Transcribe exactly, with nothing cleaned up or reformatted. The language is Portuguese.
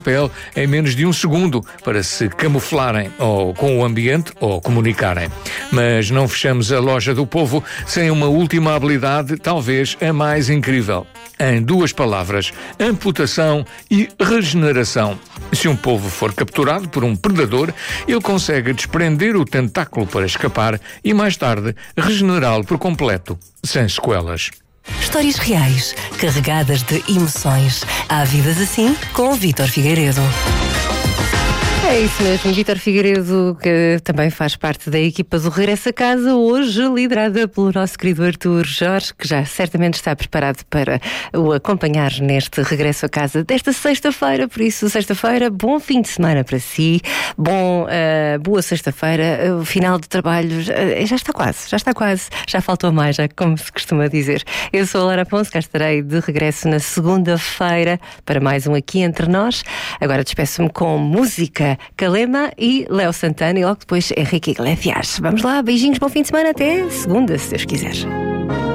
papel em menos de um segundo para se camuflarem ou com o ambiente ou comunicarem. Mas não fechamos a loja do povo sem uma última habilidade, talvez a mais incrível. Em duas palavras, amputação e regeneração. Se um polvo for capturado por um predador, ele consegue desprender o tentáculo para escapar e mais tarde regenerá-lo por completo, sem sequelas. Histórias reais, carregadas de emoções. Há vidas assim com o Vítor Figueiredo. É isso mesmo, Vítor Figueiredo, que também faz parte da equipa do Regresso a Casa, hoje liderada pelo nosso querido Artur Jorge, que já certamente está preparado para o acompanhar neste Regresso a Casa desta sexta-feira. Por isso, sexta-feira, bom fim de semana para si, bom, uh, boa sexta-feira, o final de trabalho uh, já está quase, já está quase, já faltou mais, já como se costuma dizer. Eu sou a Lara Ponce, cá estarei de regresso na segunda-feira para mais um Aqui Entre Nós. Agora despeço-me com música. Calema e Léo Santana e logo depois Henrique Iglesias. Vamos lá, beijinhos, bom fim de semana, até segunda, se Deus quiser.